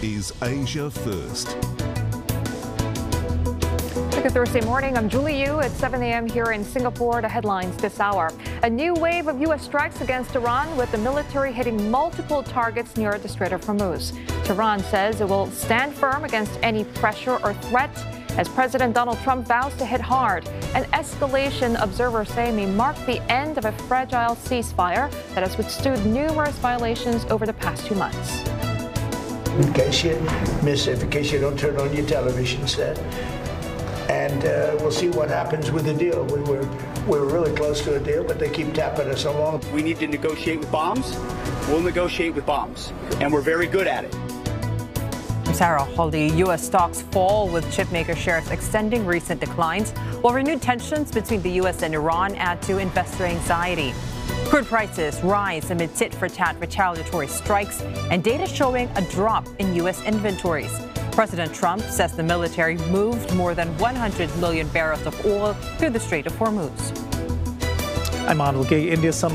is Asia First. Good Thursday morning. I'm Julie Yu at 7 a.m. here in Singapore. The headlines this hour. A new wave of U.S. strikes against Iran, with the military hitting multiple targets near the Strait of Hormuz. Tehran says it will stand firm against any pressure or threat as President Donald Trump vows to hit hard. An escalation, observers say, may mark the end of a fragile ceasefire that has withstood numerous violations over the past 2 months. In case you miss it, in case you don't turn on your television set. And we'll see what happens with the deal. We were really close to a deal, but they keep tapping us along. We need to negotiate with bombs. We'll negotiate with bombs, and we're very good at it. Sarah, while the U.S. stocks fall with chipmaker shares extending recent declines, while renewed tensions between the U.S. and Iran add to investor anxiety. Crude prices rise amid tit-for-tat retaliatory strikes and data showing a drop in U.S. inventories. President Trump says the military moved more than 100 million barrels of oil through the Strait of Hormuz. I'm Anil Gay. India's summit